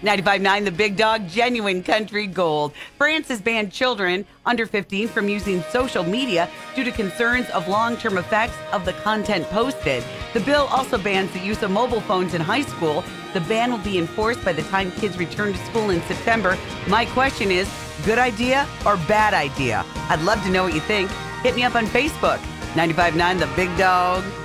95.9 The Big Dog, genuine country gold. France has banned children under 15 from using social media due to concerns of long-term effects of the content posted. The bill also bans the use of mobile phones in high school. The ban will be enforced by the time kids return to school in September. My question is, good idea or bad idea? I'd love to know what you think. Hit me up on Facebook, 95.9 The Big Dog.